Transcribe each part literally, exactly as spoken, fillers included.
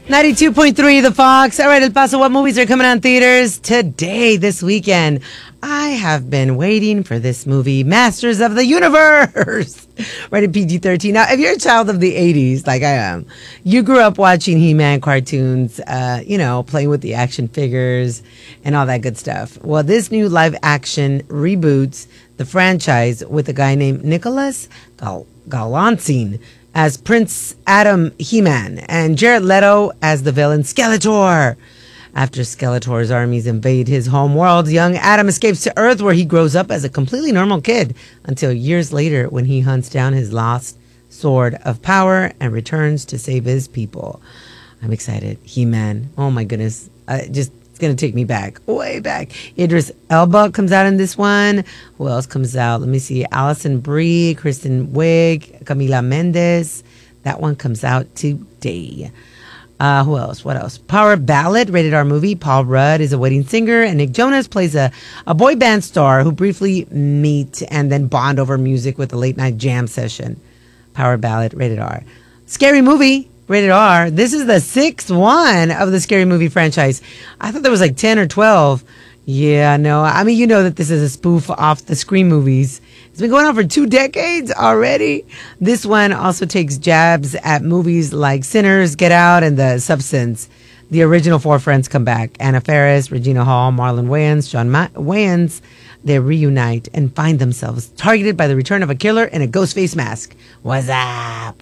ninety-two point three The Fox. All right, El Paso, what movies are coming on theaters today, this weekend? I have been waiting for this movie, Masters of the Universe. Rated P G thirteen. Now, if you're a child of the eighties, like I am, you grew up watching He-Man cartoons, uh, you know, playing with the action figures and all that good stuff. Well, this new live action reboots the franchise with a guy named Nicholas Gal- Galancine as Prince Adam He-Man and Jared Leto as the villain Skeletor. After Skeletor's armies invade his home world, young Adam escapes to Earth, where he grows up as a completely normal kid until years later when he hunts down his lost sword of power and returns to save his people. I'm excited. He-Man. Oh my goodness. I just It's going to take me back, way back. Idris Elba comes out in this one. Who else comes out? Let me see. Alison Brie, Kristen Wiig, Camila Mendes. That one comes out today. Uh, who else? What else? Power Ballad, rated R movie. Paul Rudd is a wedding singer, and Nick Jonas plays a, a boy band star who briefly meet and then bond over music with a late night jam session. Power Ballad, rated R. Scary Movie, rated R. This is the sixth one of the Scary Movie franchise. I thought there was like ten or twelve. Yeah, no. I mean, you know that this is a spoof off the Scream movies. It's been going on for two decades already. This one also takes jabs at movies like Sinners, Get Out, and The Substance. The original four friends come back. Anna Faris, Regina Hall, Marlon Wayans, John Ma- Wayans. They reunite and find themselves targeted by the return of a killer in a ghost face mask. What's up?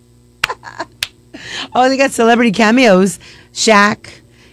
Oh, they got celebrity cameos. Shaq,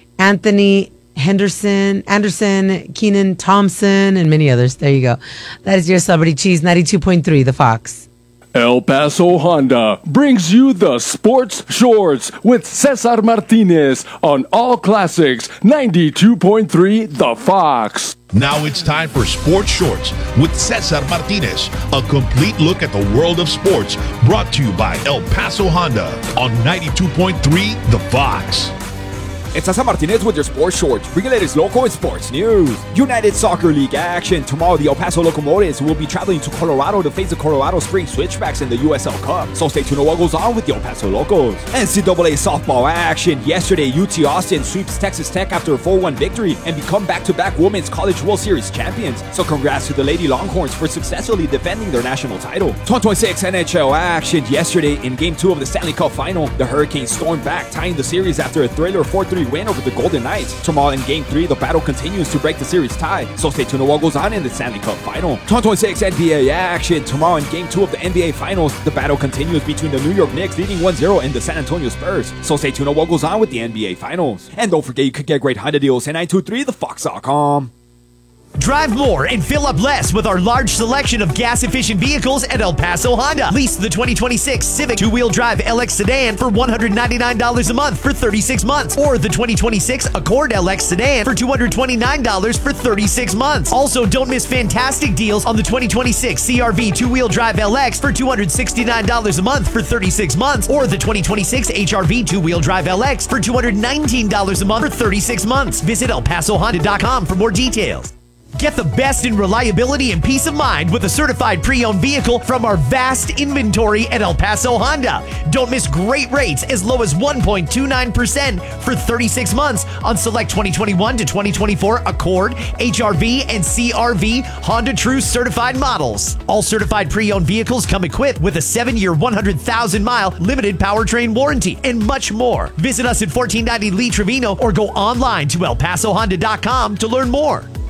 Anthony Henderson, Anderson, Kenan Thompson, and many others. There you go. That is your Celebrity Cheese, ninety-two point three The Fox. El Paso Honda brings you the Sports Shorts with Cesar Martinez on All Classics, ninety-two point three The Fox. Now it's time for Sports Shorts with Cesar Martinez, a complete look at the world of sports, brought to you by El Paso Honda on ninety-two point three The Fox. It's Cesar Martinez with your Sports Shorts, Regulators Local and Sports News. United Soccer League action. Tomorrow, the El Paso Locomotives will be traveling to Colorado to face the Colorado Springs Switchbacks in the U S L Cup. So stay tuned to what goes on with the El Paso Locos. N C double A softball action. Yesterday, U T Austin sweeps Texas Tech after a four one victory and become back-to-back Women's College World Series champions. So congrats to the Lady Longhorns for successfully defending their national title. twenty twenty-six N H L action. Yesterday, in Game two of the Stanley Cup Final, the Hurricanes stormed back, tying the series after a thriller four three win over the Golden Knights. Tomorrow in Game three, the battle continues to break the series tie. So stay tuned to what goes on in the Stanley Cup Final. twenty twenty-six N B A action. Tomorrow in Game two of the N B A Finals, the battle continues between the New York Knicks leading one zero and the San Antonio Spurs. So stay tuned to what goes on with the N B A Finals. And don't forget, you can get great Honda deals at nine two three the fox dot com. Drive more and fill up less with our large selection of gas-efficient vehicles at El Paso Honda. Lease the twenty twenty-six Civic two-wheel drive L X sedan for one hundred ninety-nine dollars a month for thirty-six months. Or the twenty twenty-six Accord L X sedan for two hundred twenty-nine dollars for thirty-six months. Also, don't miss fantastic deals on the twenty twenty-six C R V two-wheel drive L X for two hundred sixty-nine dollars a month for thirty-six months. Or the twenty twenty-six H R V two-wheel drive L X for two hundred nineteen dollars a month for thirty-six months. Visit El Paso Honda dot com for more details. Get the best in reliability and peace of mind with a certified pre-owned vehicle from our vast inventory at El Paso Honda. Don't miss great rates as low as one point two nine percent for thirty-six months on select twenty twenty-one to twenty twenty-four Accord, H R V, and C R V Honda True certified models. All certified pre-owned vehicles come equipped with a seven-year, one hundred thousand mile limited powertrain warranty and much more. Visit us at fourteen ninety Lee Trevino or go online to El Paso Honda dot com to learn more.